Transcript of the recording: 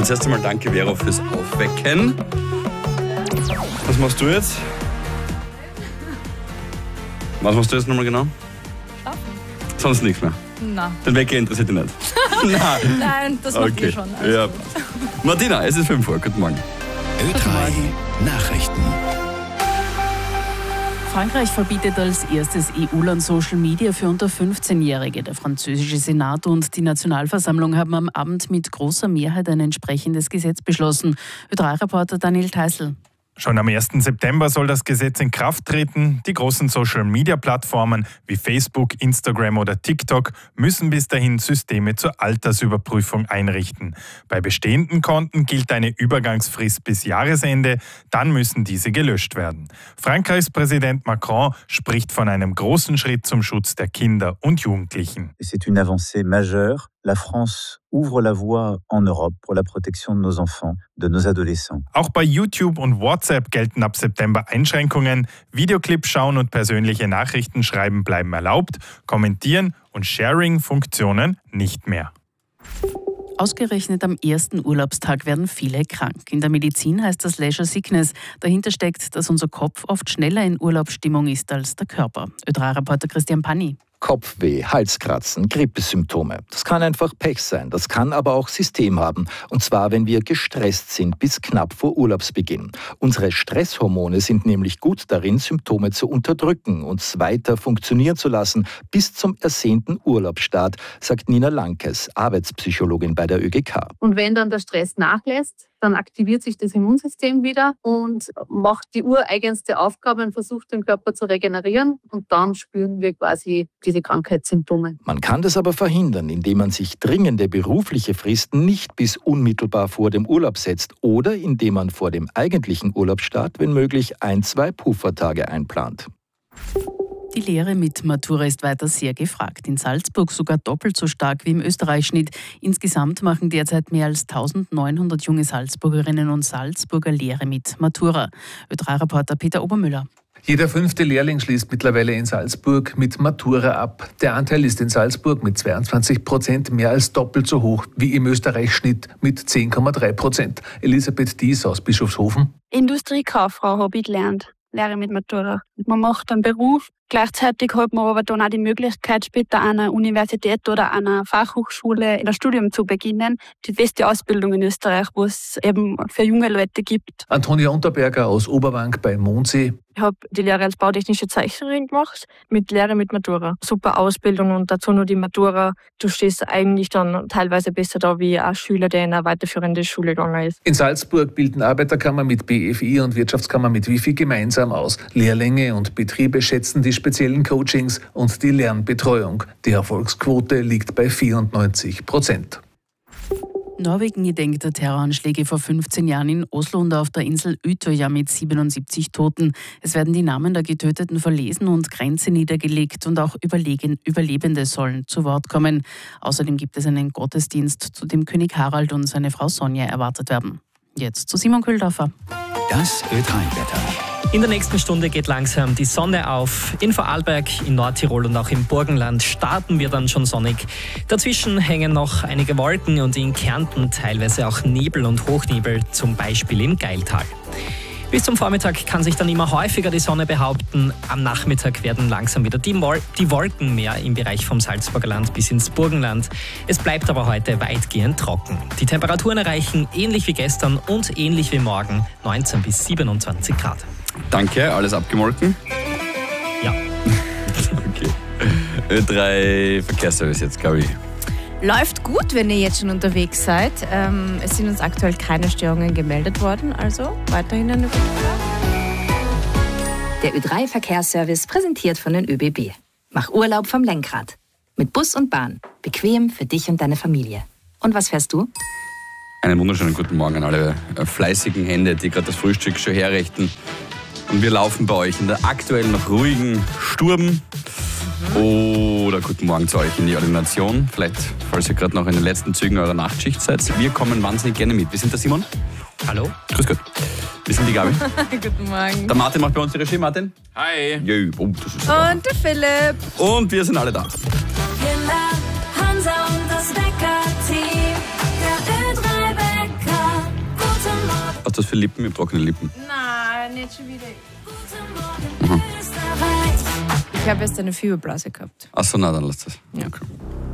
zuerst einmal danke, Vero, fürs Aufwecken. Was machst du jetzt? Was machst du jetzt nochmal genau? Schlafen. Sonst nichts mehr? Nein. Den Wecker interessiert dich nicht? Nein, das macht ihr schon. Ja. Martina, es ist 5 Uhr. Guten Morgen. Ö3 Nachrichten. Frankreich verbietet als erstes EU-Land Social Media für unter 15-Jährige. Der französische Senat und die Nationalversammlung haben am Abend mit großer Mehrheit ein entsprechendes Gesetz beschlossen. Ö3-Reporter Daniel Theißl. Schon am 1. September soll das Gesetz in Kraft treten. Die großen Social-Media-Plattformen wie Facebook, Instagram oder TikTok müssen bis dahin Systeme zur Altersüberprüfung einrichten. Bei bestehenden Konten gilt eine Übergangsfrist bis Jahresende, dann müssen diese gelöscht werden. Frankreichs Präsident Macron spricht von einem großen Schritt zum Schutz der Kinder und Jugendlichen. C'est une avancée majeure. La France ouvre la voie en Europe pour la protection de nos enfants, de nos adolescents. Auch bei YouTube und WhatsApp gelten ab September Einschränkungen. Videoclips schauen und persönliche Nachrichten schreiben bleiben erlaubt, kommentieren und Sharing-Funktionen nicht mehr. Ausgerechnet am ersten Urlaubstag werden viele krank. In der Medizin heißt das Leisure Sickness. Dahinter steckt, dass unser Kopf oft schneller in Urlaubsstimmung ist als der Körper. Ö3-Reporter Christian Panni. Kopfweh, Halskratzen, Grippesymptome. Das kann einfach Pech sein, das kann aber auch System haben. Und zwar, wenn wir gestresst sind bis knapp vor Urlaubsbeginn. Unsere Stresshormone sind nämlich gut darin, Symptome zu unterdrücken und weiter funktionieren zu lassen bis zum ersehnten Urlaubsstart, sagt Nina Lankes, Arbeitspsychologin bei der ÖGK. Und wenn dann der Stress nachlässt, dann aktiviert sich das Immunsystem wieder und macht die ureigenste Aufgabe und versucht, den Körper zu regenerieren. Und dann spüren wir quasi diese Krankheitssymptome. Man kann das aber verhindern, indem man sich dringende berufliche Fristen nicht bis unmittelbar vor dem Urlaub setzt oder indem man vor dem eigentlichen Urlaubsstart, wenn möglich, 1-2 Puffertage einplant. Die Lehre mit Matura ist weiter sehr gefragt. In Salzburg sogar doppelt so stark wie im Österreich-Schnitt. Insgesamt machen derzeit mehr als 1900 junge Salzburgerinnen und Salzburger Lehre mit Matura. Ö3-Reporter Peter Obermüller. Jeder 5. Lehrling schließt mittlerweile in Salzburg mit Matura ab. Der Anteil ist in Salzburg mit 22% mehr als doppelt so hoch wie im Österreich-Schnitt mit 10,3%. Elisabeth Dies aus Bischofshofen. Industriekauffrau habe ich gelernt. Lehre mit Matura. Man macht einen Beruf, gleichzeitig hat man aber dann auch die Möglichkeit, später an einer Universität oder an einer Fachhochschule das Studium zu beginnen. Die beste Ausbildung in Österreich, wo es eben für junge Leute gibt. Antonia Unterberger aus Oberwank bei Mondsee. Ich habe die Lehre als bautechnische Zeichnerin gemacht, mit Lehre mit Matura. Super Ausbildung und dazu nur die Matura. Du stehst eigentlich dann teilweise besser da wie ein Schüler, der in eine weiterführende Schule gegangen ist. In Salzburg bilden Arbeiterkammer mit BFI und Wirtschaftskammer mit Wifi gemeinsam aus. Lehrlinge und Betriebe schätzen die speziellen Coachings und die Lernbetreuung. Die Erfolgsquote liegt bei 94%. Norwegen gedenkt der Terroranschläge vor 15 Jahren in Oslo und auf der Insel Utøya mit 77 Toten. Es werden die Namen der Getöteten verlesen und Grenze niedergelegt und auch Überlebende sollen zu Wort kommen. Außerdem gibt es einen Gottesdienst, zu dem König Harald und seine Frau Sonja erwartet werden. Jetzt zu Simon Köhldorfer. Das Ö3-Wetter. In der nächsten Stunde geht langsam die Sonne auf. In Vorarlberg, in Nordtirol und auch im Burgenland starten wir dann schon sonnig. Dazwischen hängen noch einige Wolken und in Kärnten teilweise auch Nebel und Hochnebel, zum Beispiel im Geiltal. Bis zum Vormittag kann sich dann immer häufiger die Sonne behaupten. Am Nachmittag werden langsam wieder die Wolken mehr im Bereich vom Salzburger Land bis ins Burgenland. Es bleibt aber heute weitgehend trocken. Die Temperaturen erreichen ähnlich wie gestern und ähnlich wie morgen 19 bis 27 Grad. Danke, alles abgemolken? Ja. Okay. Ö3 Verkehrsservice jetzt, glaube ich. Läuft gut, wenn ihr jetzt schon unterwegs seid. Es sind uns aktuell keine Störungen gemeldet worden, also weiterhin eine gute Fahrt. Der Ö3 Verkehrsservice präsentiert von den ÖBB. Mach Urlaub vom Lenkrad. Mit Bus und Bahn. Bequem für dich und deine Familie. Und was fährst du? Einen wunderschönen guten Morgen an alle fleißigen Hände, die gerade das Frühstück schon herrichten. Und wir laufen bei euch in der aktuell noch ruhigen Sturm. Oder guten Morgen zu euch in die Ordination. Vielleicht, falls ihr gerade noch in den letzten Zügen eurer Nachtschicht seid. Wir kommen wahnsinnig gerne mit. Wir sind der Simon. Hallo. Grüß Gott. Wir sind die Gabi. Guten Morgen. Der Martin macht bei uns die Regie. Martin. Hi. Jö, oh, das ist und der Philipp. Und wir sind alle da. Hansa und das Wecker-Team. Der Ö3 Wecker. hast du das für Lippen? Ich habe trockene Lippen. Nein, nicht schon wieder. Mhm. Ich habe erst eine Fieberblase gehabt. Achso, na dann lass das. Ja. Okay.